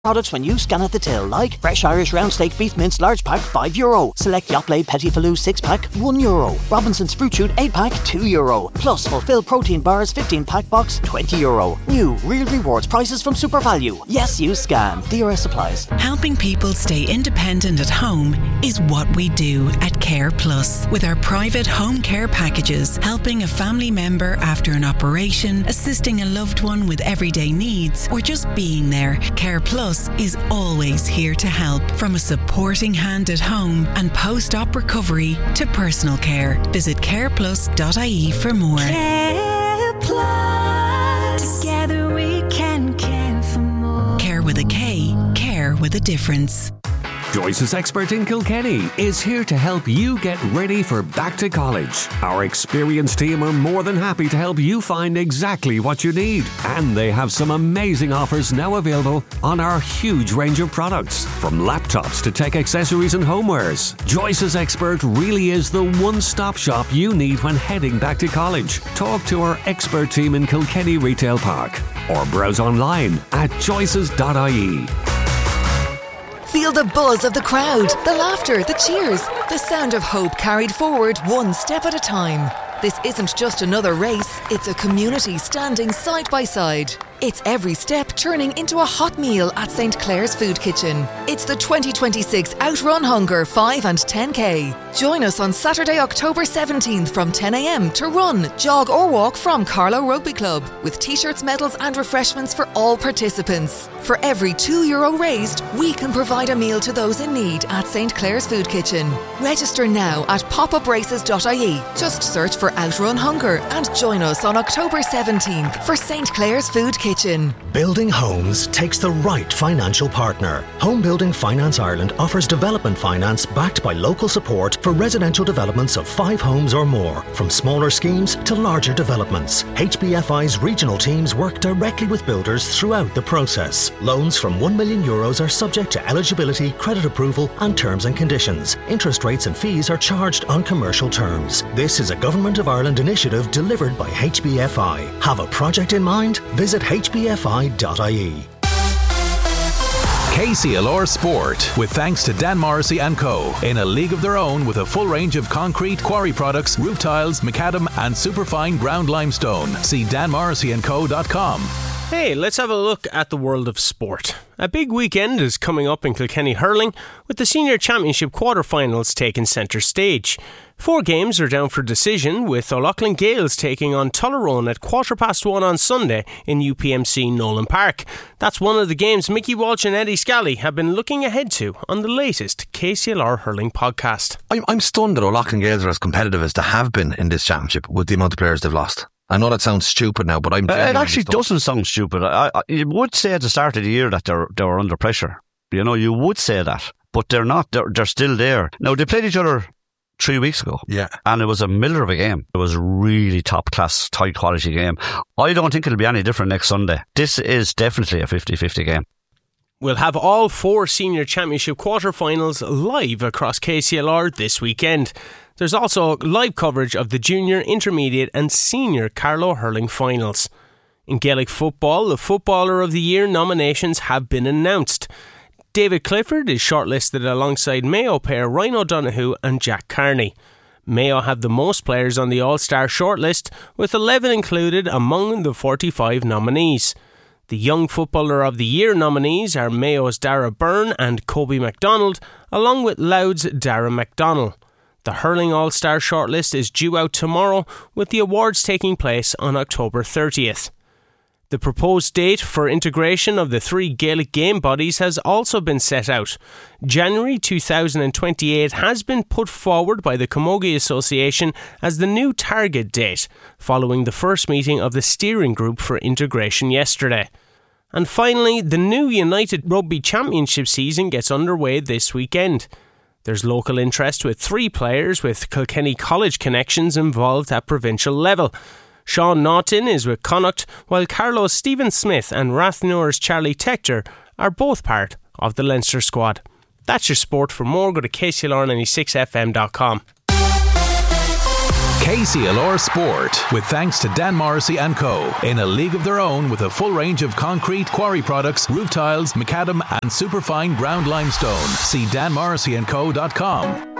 Products when you scan at the till, like fresh Irish round steak beef mince large pack €5. Select Yoplait Petit Faloo 6 pack €1. Robinson's Fruit Shoot 8 pack €2. Plus Fulfill Protein Bars 15 pack box €20. New Real Rewards prices from Super Value. Yes, you scan. DRS supplies. Helping people stay independent at home is what we do at Care Plus. With our private home care packages, helping a family member after an operation, assisting a loved one with everyday needs, or just being there, Care Plus is always here to help. From a supporting hand at home and post-op recovery to personal care. Visit careplus.ie for more. Care Plus. Together we can care for more. Care with a K. Care with a difference. Joyce's Expert in Kilkenny is here to help you get ready for back to college. Our experienced team are more than happy to help you find exactly what you need. And they have some amazing offers now available on our huge range of products. From laptops to tech accessories and homewares, Joyce's Expert really is the one-stop shop you need when heading back to college. Talk to our expert team in Kilkenny Retail Park or browse online at joyces.ie. Feel the buzz of the crowd, the laughter, the cheers, the sound of hope carried forward one step at a time. This isn't just another race, it's a community standing side by side. It's every step turning into a hot meal at St. Clair's Food Kitchen. It's the 2026 Outrun Hunger 5 and 10K. Join us on Saturday, October 17th from 10 a.m. to run, jog or walk from Carlow Rugby Club with t-shirts, medals and refreshments for all participants. For every €2 raised, we can provide a meal to those in need at St. Clair's Food Kitchen. Register now at popupraces.ie. Just search for Outrun Hunger and join us on October 17th for St. Clair's Food Kitchen. Building homes takes the right financial partner. Home Building Finance Ireland offers development finance backed by local support for residential developments of 5 homes or more, from smaller schemes to larger developments. HBFI's regional teams work directly with builders throughout the process. Loans from €1 million are subject to eligibility, credit approval and terms and conditions. Interest rates and fees are charged on commercial terms. This is a Government of Ireland initiative delivered by HBFI. Have a project in mind? Visit hbfi.ie. KCLR Sport, with thanks to Dan Morrissey & Co. In a league of their own with a full range of concrete, quarry products, roof tiles, macadam and superfine ground limestone. See danmorrisseyandco.com. Hey, let's have a look at the world of sport. A big weekend is coming up in Kilkenny hurling, with the Senior Championship quarter-finals taking centre stage. 4 games are down for decision, with O'Loughlin Gales taking on Tullaroan at 1:15 on Sunday in UPMC Nolan Park. That's one of the games Mickey Walsh and Eddie Scally have been looking ahead to on the latest KCLR hurling podcast. I'm stunned that O'Loughlin Gales are as competitive as they have been in this championship with the amount of players they've lost. I know that sounds stupid now, but I'm it actually stunned. Doesn't sound stupid. You would say at the start of the year that they were under pressure. You know, you would say that, but they're not. They're still there. Now, they played each other 3 weeks ago. Yeah. And it was a miller of a game. It was a really top class, high quality game. I don't think it'll be any different next Sunday. This is definitely a 50-50 game. We'll have all 4 Senior Championship quarter-finals live across KCLR this weekend. There's also live coverage of the Junior, Intermediate and Senior Carlow hurling finals. In Gaelic football, the Footballer of the Year nominations have been announced. David Clifford is shortlisted alongside Mayo pair Ryan O'Donoghue and Jack Carney. Mayo have the most players on the All-Star shortlist, with 11 included among the 45 nominees. The Young Footballer of the Year nominees are Mayo's Dara Byrne and Kobe MacDonald, along with Louth's Dara MacDonald. The Hurling All-Star shortlist is due out tomorrow, with the awards taking place on October 30th. The proposed date for integration of the 3 Gaelic game bodies has also been set out. January 2028 has been put forward by the Camogie Association as the new target date, following the first meeting of the steering group for integration yesterday. And finally, the new United Rugby Championship season gets underway this weekend. There's local interest, with 3 players with Kilkenny College connections involved at provincial level. Sean Naughton is with Connacht, while Carlow's Stephen Smith and Rathnure's Charlie Tector are both part of the Leinster squad. That's your sport. For more, go to KCLR96fm.com. KCLR Sport, with thanks to Dan Morrissey and Co. In a league of their own with a full range of concrete, quarry products, roof tiles, macadam and superfine ground limestone. See danmorrisseyandco.com.